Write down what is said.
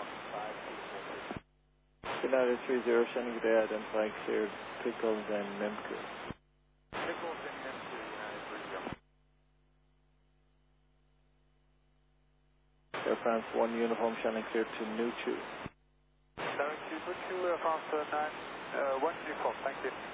United 30, sending today, identifying cleared Pickles and Memku. Pickles and Memku, United 30. Air France 1 uniform, sending cleared to Nuchu. 72 Nuchu, Air France 9, 1 uniform, thank you.